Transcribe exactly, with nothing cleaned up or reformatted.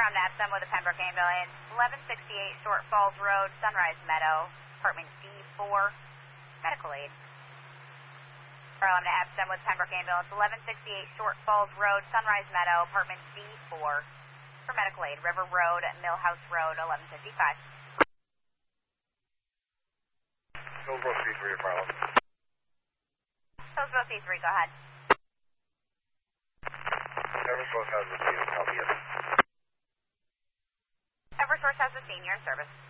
From the Epsom with a Pembroke ambulance, eleven sixty-eight Short Falls Road, Sunrise Meadow, apartment D four, medical aid. From the Epsom with Pembroke ambulance, eleven sixty-eight Short Falls Road, Sunrise Meadow, apartment D four, for medical aid. River Road, Millhouse Road, eleven fifty-five. Hillsborough C three, Harlem. Hillsborough C three, go ahead. Eversource has the scene, copy it. Eversource has the scene, you're in service.